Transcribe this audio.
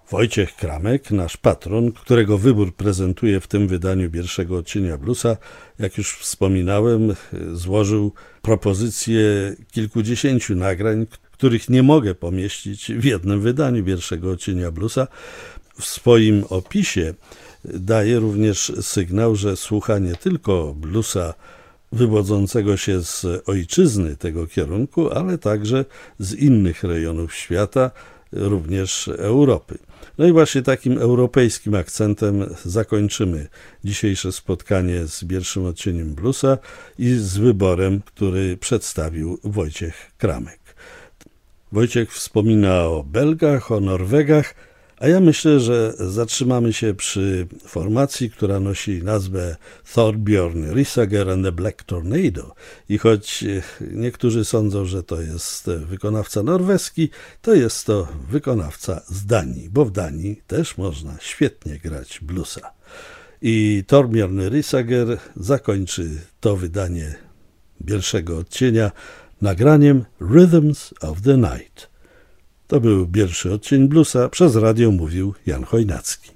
Wojciech Kramek, nasz patron, którego wybór prezentuje w tym wydaniu pierwszego odcienia bluesa, jak już wspominałem, złożył propozycję kilkudziesięciu nagrań, których nie mogę pomieścić w jednym wydaniu pierwszego odcienia bluesa. W swoim opisie daje również sygnał, że słucha nie tylko bluesa wywodzącego się z ojczyzny tego kierunku, ale także z innych rejonów świata, również Europy. No i właśnie takim europejskim akcentem zakończymy dzisiejsze spotkanie z pierwszym odcieniem bluesa i z wyborem, który przedstawił Wojciech Kramek. Wojciech wspomina o Belgach, o Norwegach, a ja myślę, że zatrzymamy się przy formacji, która nosi nazwę Thorbjörn Risager and the Black Tornado. I choć niektórzy sądzą, że to jest wykonawca norweski, to jest to wykonawca z Danii, bo w Danii też można świetnie grać bluesa. I Thorbjörn Risager zakończy to wydanie pierwszego odcienia nagraniem Rhythms of the Night. To był pierwszy odcień bluesa, przez radio mówił Jan Chojnacki.